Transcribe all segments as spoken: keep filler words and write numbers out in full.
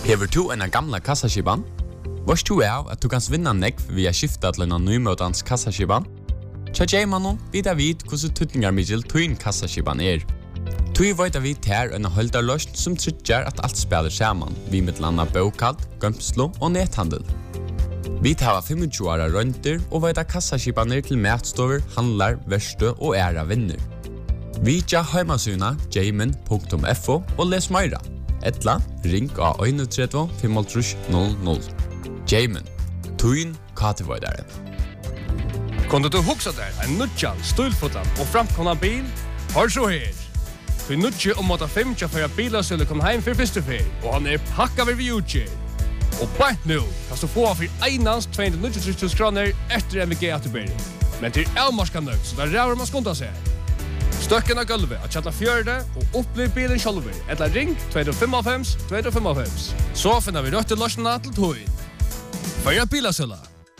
Hever du en gamla kassaskiban? Varst du av at du kan vinna nekv via skifta til en nymøtans kassaskiban? Tja Jaymanon vid av vid hvordan tutningar middel tuin kassaskiban er. Tui veit av vid her en holdarløst som tryggjar at alt spiller saman, vi med landa bokald, gømslo og nethandel. Vi tar tjue åra rønter og veit av kassaskibaner til matstover, handlar, verste og æra vinner. Vi tja heimasuna jayman punktum f o og les meira. Etla, ring av tre tre fem null null. Jayman, tuin katevoidare. Kunde du huxa der en nutjan, stulfotan og framkomna bil? Har så her. Vi nutje om åtta fem for at bilasøle kom heim for første fer, og han er pakka ved vi utgjør. Og bare nå kan du få for einans to hundre nittitre tusen kroner etter M V G atterbering. Men til avmarska nøgt, så der ræver man skunda seg. Støkken av gulvet at chatta fjørde og opplev bilen sjølver. Eller ring to fem fem to fem fem. Så finner vi røtte løsene til tog. Føya bilasøle.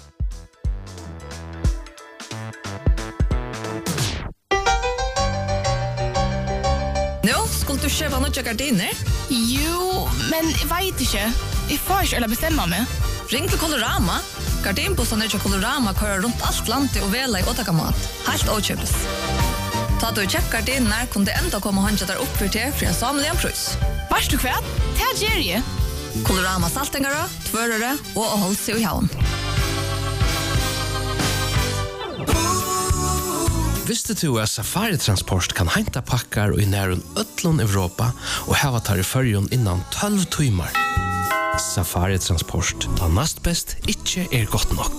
Nå, skulle du kjøpe noen gardiner? Jo, men jeg vet ikke. Jeg får ikke eller bestemme meg. Ring til Colorama. Gardinbossene til Colorama kører rundt alt landet og vela i åttakamat. Helt åkjøpes. Ta du kjøpt gardiner, kunne det enda komme og håndje der oppfyrt til for en samlig en prøys. Varst du kvært? Det er Jerry. Colorama saltingere, tvørere og å holde seg i havn. Visste du at Safari Transport kan henta pakkar i nærun ötlun Europa og hava tar i fyrjun innan tolv timmar? Safari Transport, da nast best ikkje er godt nok.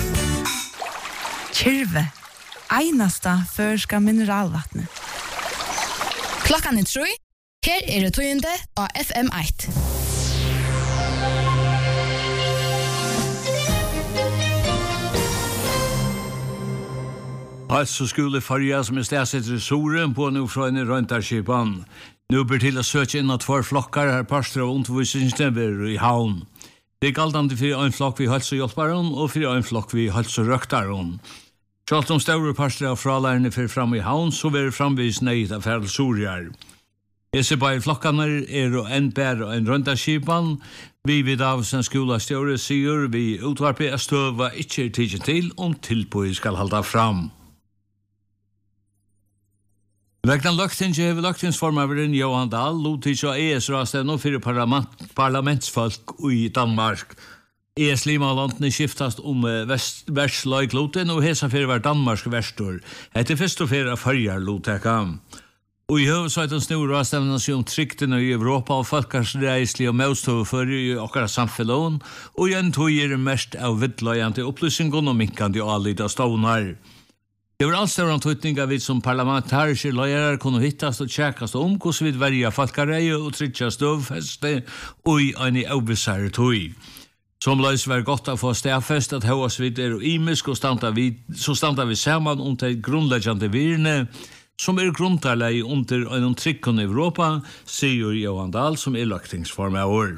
Kyrve, einasta førska mineralvattnet. Klokkan er tre, her er det tøyende av F M ett. Altså skulle farja som er stedsetter i Soren på nu fra en røyntarskipan. Nu blir til å søke inn at for flokkar her pastor av undervisningsnever i havn. Det er galdande for en flokk vi hals og hjelparen og for en flokk vi hals og røktaren. Sjalt om større pastor av fralærene for fram i havn, så vil framvis neid av ferdel Sorjar. Esse bare flokkaner er og en bær og en røyntarskipan. Vi vid av sen skolastjåre sier vi utvarpet er støva ikke er tidsen til om tilbøy skal halda fram. Vegna løgtinge hever løgtingsformaveren Johan Dahl lotis og E S-rasten og fyrir parlament, parlamentsfolk i Danmark. E S-limalandene skiftast om versløygloten og hesa fyrir var Danmarsk verstor. Etter fyrst og fyrir farjar loteka. Og i høvesøyten snur rasten seg om tryktene i Europa og folkers reislig og møstove i okkara samfelån, og igjen tog er mest av vidtløyante opplysningen og minkande og allida stånar. Det var allstående tøytninga vi som parlamentariske løyere kunne hittast og tjekkast om hvordan vi verja falkareie og tryggja støvfeste og i en avbissare tøy. Som løys var godt å få stedfest at høyas vid er imisk og standa vi, så standa vi saman om de grunnleggjande virne som er grunntarlei under en tryggkon i Europa, sier Johan Dahl som er løgtingsform av år.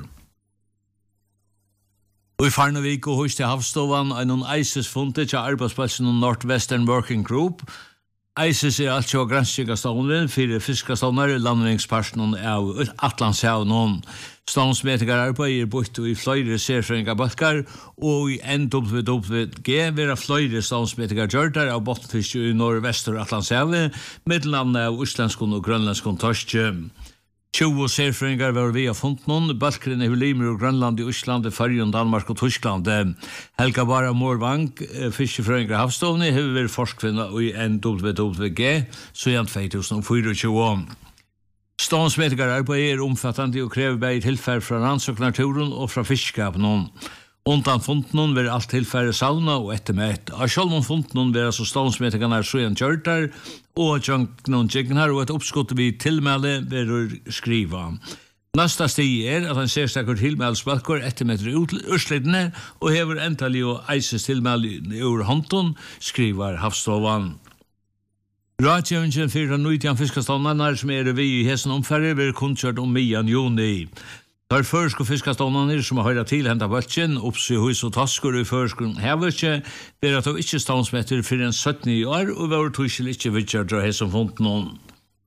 Og i Farnevik og hos til Havstovan er noen ISIS fundet til arbeidsplatsen og Northwestern Working Group. ISIS er alt jo granskjegastånden for fiskastånder i landringsparsen av Atlantshavnen. Ståndsmetikere arbeid er bort i fløyre serfringabalkar og i N W W G vil ha fløyre ståndsmetikere gjørter av bottenfisk i nordvester Atlantshavet med landet av Østlandskon og Grønlandskon torskje. tjue serfringar var vi av funtnon, balkeren i Limer og Grønland i Østland, Färjön, Danmark og Tyskland. Helga Bara Morvang, fiskefrøyngar havstovni, har vært forskvinna i N W W G, siden to tusen tjuefire. Ståndsmetikar arbeid er omfattande og krever bare tilfær fra rannsøknarturen og fra fiskskapen. Undan funtnon vil alt tilfære sauna og ettermett. Av sjølv om funtnon vil altså ståndsmetikarna sjøen kjørtar og jønknon jignar og et oppskott vi tilmelde vil skriva. Næsta stig er at han ser stakker tilmeldesbalkor ettermetter urslittene og hever entallig og eises tilmelde ur håndton, skriver Havstovan. Rådgjøvingen for den nøytjan fiskaståndarna som er vi i hesen omfærre vil kunnkjørt om mian juni. Der førsk og fiskaståndarna som har høyret til hentet bølgen, oppsy hus og tasker i førsk og heverkje, ber at de ikke ståndsmetter for en sytten år og var tøysel ikke vidtjørt og hesen funnet noen.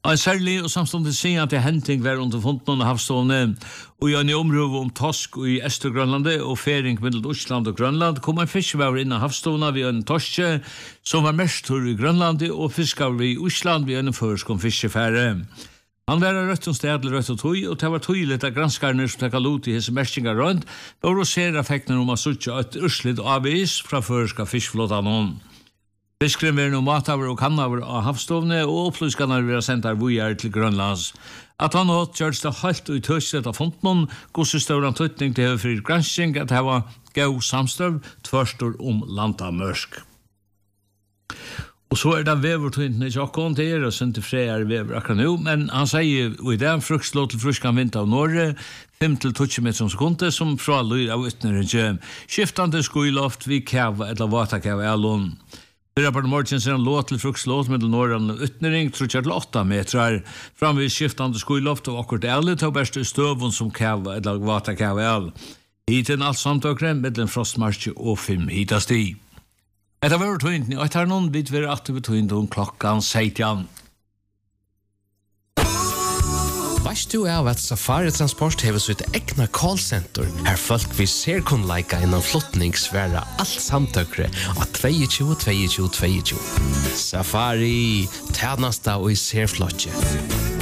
En særlig og samståndet sier at det henting var under funden av havstående, og i en område om Tosk i Øster-Grønlandet og fering mellom Osland og Grønland kom en fiskevæver inn av havstående ved en torske som var mest tur i Grønlandet og fiskevæver i Osland ved en førskom fiskefære. Han var rødt og stedlig rødt og tøy, og det var tøylig at granskarne som tekka lot i hese merskingar rundt, og å se effekten om å suttje et urslitt avvis fra førska fiskflåtan. Fiskren vil nå mataver og kannaver av havstovne, og opplyskarna vil ha sendt her vujar til Grønlands. At han hatt gjørs det helt og i tøyset av fonten, gos i støvran tøytning til høyfri gransking at det var gau samstøv tverstor om landamørsk. Og så er det vevertøyntene i Jokkon til er, og sen til freier vever akkurat nå, men han sier, og i det frukslå til fruskan vind av Norge, fem til tjueto meter sekunde, som fra lyr av utneren skiftande skuiloft vi kæva eller vatakæva elon. Fyrra på morgens er en låt til frukslåt med norran og utnering, tror jeg til åtta metrar, framvis skiftande skuiloft og akkurat ellet og bærste støvun som kæva eller vatakæva el. Hiten alt samtøkre, mellom frostmarsje og fem hitasti. Etta var tøyntni, og etter noen vidt vi er aktive tøynt om klokkan seksten. Veist du av at Safari Transport hever sitt egna callcenter, her folk vi ser kun leika innan flottningsværa alt samtøkre av tjueto, tjueto, tjueto. Safari, tjenesta og i ser flotje.